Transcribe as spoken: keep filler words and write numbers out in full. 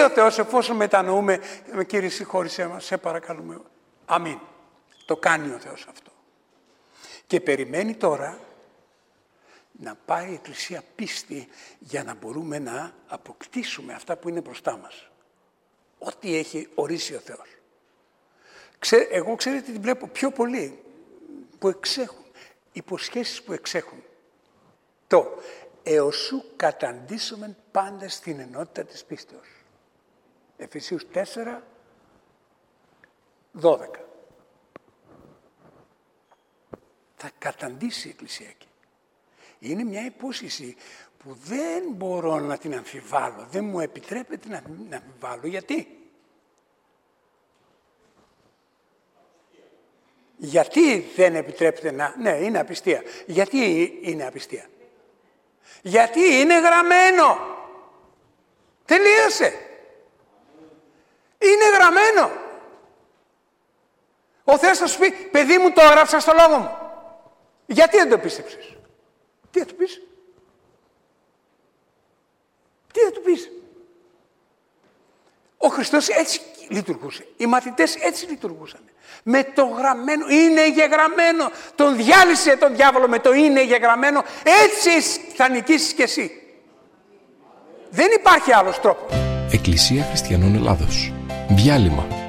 ο Θεός εφόσον μετανοούμε, Κύριε συγχώρησέ μας, σε παρακαλούμε. Αμήν. Το κάνει ο Θεός αυτό. Και περιμένει τώρα να πάει η Εκκλησία πίστη για να μπορούμε να αποκτήσουμε αυτά που είναι μπροστά μας. Ό,τι έχει ορίσει ο Θεός. Ξέ, εγώ ξέρετε τι βλέπω πιο πολύ που εξέχουν. Υποσχέσεις που εξέχουν. Το έως σου καταντήσομεν πάντα στην ενότητα της πίστεως. Εφεσίους τέσσερα, δώδεκα. Θα καταντήσει η Εκκλησία εκεί. Είναι μια υπόσχεση που δεν μπορώ να την αμφιβάλλω. Δεν μου επιτρέπεται να την αμφιβάλλω. Γιατί? Γιατί δεν επιτρέπεται να... Ναι, είναι απιστία. Γιατί είναι απιστία? Γιατί είναι γραμμένο. Τελείωσε. Είναι γραμμένο. Ο Θεός θα σου πει, παιδί μου, το έγραψα στο λόγο μου. Γιατί δεν το πίστεψες? Τι θα του πεις? Τι θα του πεις? Ο Χριστός έτσι λειτουργούσε. Οι μαθητές έτσι λειτουργούσαν. Με το γραμμένο, είναι γεγραμμένο. Τον διάλυσε τον διάβολο με το είναι γεγραμμένο. Έτσι θα νικήσεις κι εσύ. Δεν υπάρχει άλλος τρόπος. Εκκλησία Χριστιανών Ελλάδος. Διάλειμμα.